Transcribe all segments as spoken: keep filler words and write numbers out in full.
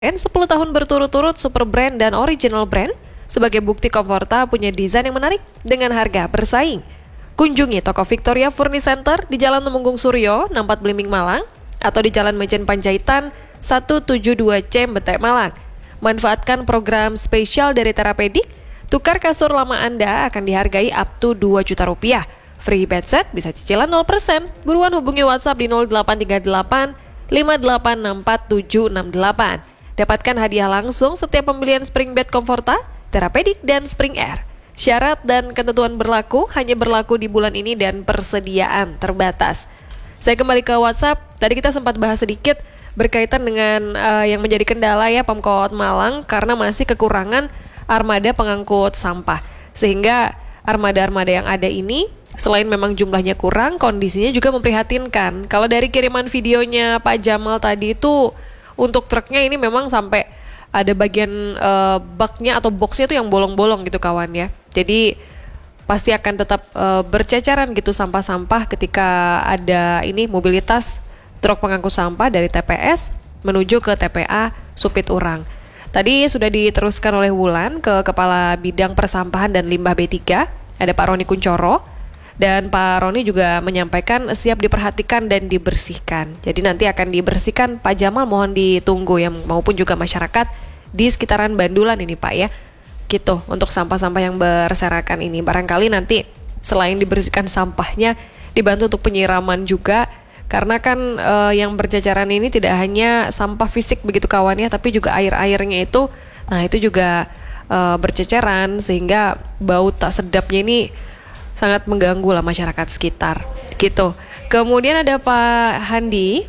sepuluh tahun berturut-turut super brand dan original brand sebagai bukti Comforta punya desain yang menarik dengan harga bersaing. Kunjungi toko Victoria Furni Center di Jalan Temenggung Suryo, enam empat Blimbing Malang, atau di Jalan Mejen Panjaitan seratus tujuh puluh dua C Betek Malang. Manfaatkan program spesial dari Terapedik, tukar kasur lama Anda akan dihargai up to dua juta rupiah. Free bedset bisa cicilan nol persen. Buruan hubungi WhatsApp di nol delapan tiga delapan lima delapan enam empat tujuh enam delapan. Dapatkan hadiah langsung setiap pembelian spring bed Comforta, Terapedik, dan Spring Air. Syarat dan ketentuan berlaku hanya berlaku di bulan ini dan persediaan terbatas. Saya kembali ke WhatsApp. Tadi kita sempat bahas sedikit berkaitan dengan uh, yang menjadi kendala ya Pemkot Malang karena masih kekurangan armada pengangkut sampah. Sehingga armada-armada yang ada ini selain memang jumlahnya kurang, kondisinya juga memprihatinkan. Kalau dari kiriman videonya Pak Jamal tadi itu untuk truknya ini memang sampai ada bagian uh, baknya atau boxnya tuh yang bolong-bolong gitu kawan ya. Jadi pasti akan tetap uh, berceceran gitu sampah-sampah ketika ada ini mobilitas truk pengangkut sampah dari T P S menuju ke T P A Supit Urang. Tadi sudah diteruskan oleh Wulan ke Kepala Bidang Persampahan dan Limbah B tiga, ada Pak Roni Kuncoro. Dan Pak Roni juga menyampaikan siap diperhatikan dan dibersihkan. Jadi nanti akan dibersihkan, Pak Jamal mohon ditunggu ya, maupun juga masyarakat di sekitaran Bandulan ini Pak ya. Gitu, untuk sampah-sampah yang berserakan ini. Barangkali nanti selain dibersihkan sampahnya, dibantu untuk penyiraman juga. Karena kan uh, yang berjajaran ini tidak hanya sampah fisik begitu kawannya, tapi juga air-airnya itu, nah itu juga uh, berceceran sehingga bau tak sedapnya ini sangat mengganggu lah masyarakat sekitar. Gitu. Kemudian ada Pak Handi.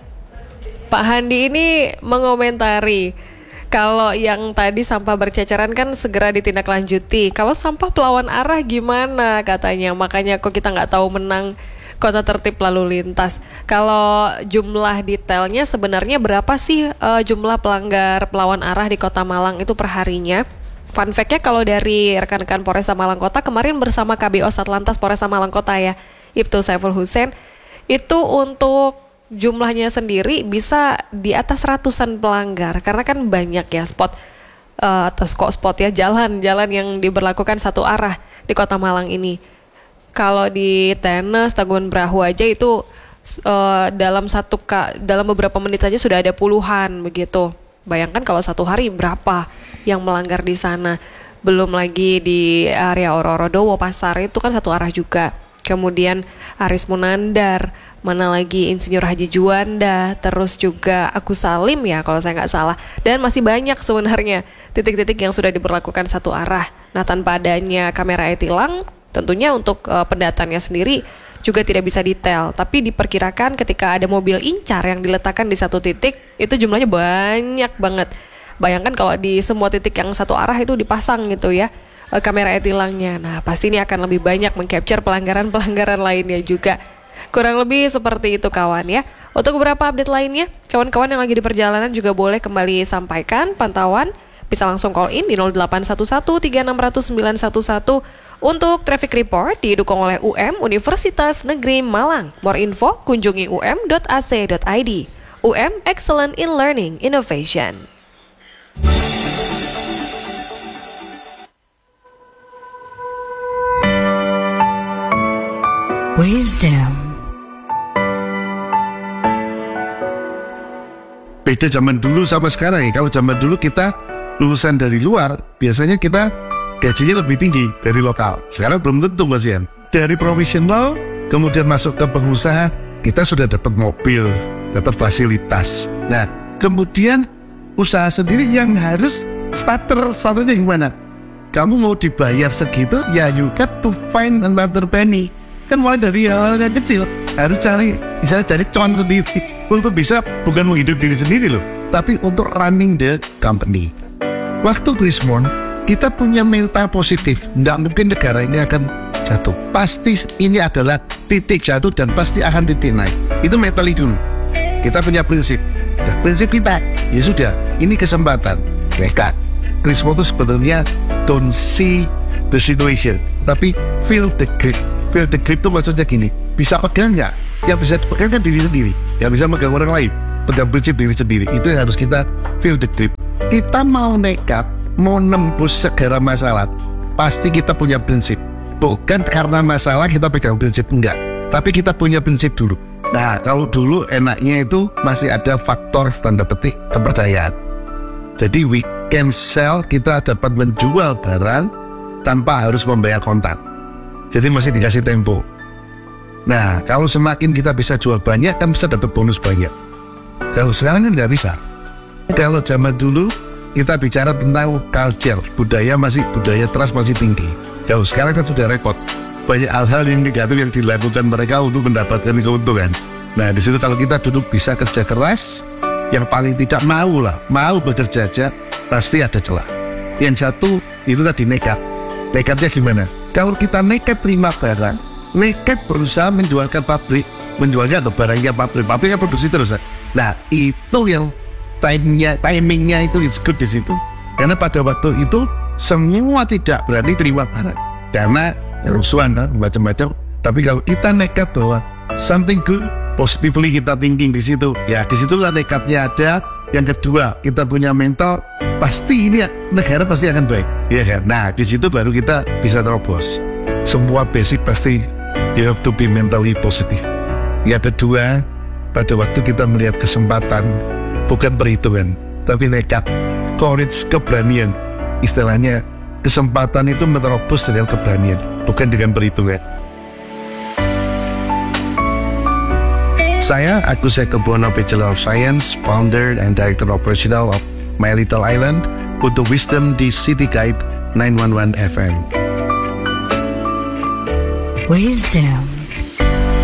Pak Handi ini mengomentari kalau yang tadi sampah berceceran kan segera ditindaklanjuti. Kalau sampah pelawan arah gimana katanya? Makanya kok kita nggak tahu menang kota tertib lalu lintas. Kalau jumlah detailnya sebenarnya berapa sih uh, jumlah pelanggar pelawan arah di Kota Malang itu perharinya? Fun fact-nya kalau dari rekan-rekan Polresta Malang Kota kemarin bersama K B O Satlantas Polresta Malang Kota ya, Ibtu Saiful Hussein, itu untuk jumlahnya sendiri bisa di atas ratusan pelanggar karena kan banyak ya spot uh, atau kok spot ya jalan-jalan yang diberlakukan satu arah di Kota Malang ini. Kalau di Tenes, Taguan Brahu aja itu uh, dalam satu ka, dalam beberapa menit saja sudah ada puluhan begitu. Bayangkan kalau satu hari berapa yang melanggar di sana. Belum lagi di area Ororodowo Pasar itu kan satu arah juga. Kemudian Aris Munandar, mana lagi Insinyur Haji Juanda, terus juga Agus Salim ya kalau saya nggak salah. Dan masih banyak sebenarnya titik-titik yang sudah diberlakukan satu arah. Nah tanpa adanya kamera e-tilang, tentunya untuk uh, pendatangnya sendiri juga tidak bisa detail. Tapi diperkirakan ketika ada mobil incar yang diletakkan di satu titik, itu jumlahnya banyak banget. Bayangkan kalau di semua titik yang satu arah itu dipasang gitu ya uh, kamera e-tilangnya. Nah pasti ini akan lebih banyak mengcapture pelanggaran-pelanggaran lainnya juga. Kurang lebih seperti itu kawan ya. Untuk beberapa update lainnya, kawan-kawan yang lagi di perjalanan juga boleh kembali sampaikan pantauan. Bisa langsung call in di nol delapan satu satu tiga enam nol nol sembilan satu satu. Untuk traffic report didukung oleh U M Universitas Negeri Malang. More info kunjungi u m dot a c dot i d. U M Excellent in Learning Innovation. Wisdom. Beda zaman dulu sama sekarang ya. Kalau zaman dulu kita lulusan dari luar, biasanya kita gajinya lebih tinggi dari lokal. Sekarang belum tentu Mas Ian. Dari profesional, kemudian masuk ke pengusaha, kita sudah dapat mobil, dapat fasilitas. Nah, kemudian usaha sendiri yang harus starter, starternya gimana? Kamu mau dibayar segitu, ya you got to find another penny. Kan mulai dari hal yang kecil, harus cari, misalnya cari cuan sendiri. Untuk bisa bukan menghidup diri sendiri loh, tapi untuk running the company. Waktu Krismon, kita punya mental positif. Nggak mungkin negara ini akan jatuh. Pasti ini adalah titik jatuh dan pasti akan titik naik. Itu mentally dulu. Kita punya prinsip. Nah, prinsip kita, ya sudah, ini kesempatan. Mereka. Krismon itu sebetulnya don't see the situation, tapi feel the grip. Feel the grip itu maksudnya gini, bisa pegang nggak? Yang bisa dipegang kan diri sendiri. Yang bisa megang orang lain, pegang prinsip diri sendiri. Itu yang harus kita feel the grip. Kita mau nekat, mau nembus segala masalah, pasti kita punya prinsip. Bukan karena masalah kita pegang prinsip, enggak. Tapi kita punya prinsip dulu. Nah, kalau dulu enaknya itu masih ada faktor tanda petik kepercayaan. Jadi we can sell, kita dapat menjual barang tanpa harus membayar kontan. Jadi masih dikasih tempo. Nah, kalau semakin kita bisa jual banyak, kan bisa dapat bonus banyak. Kalau sekarang kan nggak bisa. Kalau zaman dulu kita bicara tentang culture, budaya masih budaya trust masih tinggi. Kalau sekarang kan sudah repot. Banyak hal-hal yang negatif yang dilakukan mereka untuk mendapatkan keuntungan. Nah, di situ kalau kita duduk bisa kerja keras, yang paling tidak mau lah, mau bekerja aja, pasti ada celah. Yang satu itu tadi nekat. Nekatnya gimana? Kalau kita nekat terima barang, nekat berusaha menjualkan pabrik, menjualnya ke barangnya pabrik, pabriknya produksi terus. Nah, itu yang timingnya, timingnya itu is good di situ. Karena pada waktu itu semua tidak berani terima barang, karena kerusuhan, macam-macam. Tapi kalau kita nekat bahwa something good, positively kita thinking di situ, ya disitulah nekatnya ada. Yang kedua, kita punya mental, pasti ini negara pasti akan baik, ya kan? Nah, di situ baru kita bisa terobos. Semua basic pasti you have to be mentally positive. Yang kedua, pada waktu kita melihat kesempatan, bukan perhitungan, tapi nekat, courage, keberanian. Istilahnya, kesempatan itu menerobos dengan keberanian, bukan dengan perhitungan. Saya Agus Eko Bono, Bachelor of Science, Founder and Director Operational of My Little Island, untuk Wisdom di City Guide nine one one F M. Wisdom.